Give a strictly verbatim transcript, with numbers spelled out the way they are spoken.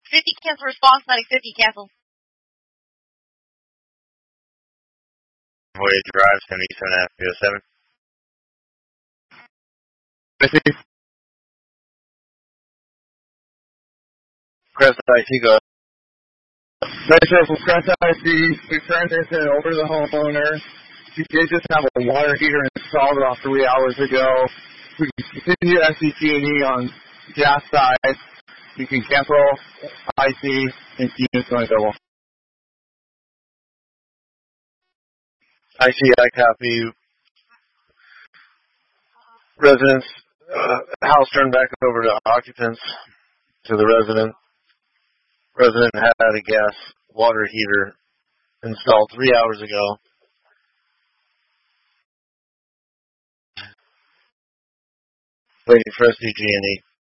fifty cancel response, ninety fifty cancel. Voyage Drive, seventy-seven and a half, P O seven. I see. Crest I C, go. Nice from Crest I C. We turned this in over to the homeowner. We did just have a water heater installed about three hours ago. We can continue S C G and E on gas side. You can cancel I C and units going double. I C, I copy. Residents, uh, house turned back over to occupants, to the resident. Resident had a gas water heater installed three hours ago. Waiting for S C G and E.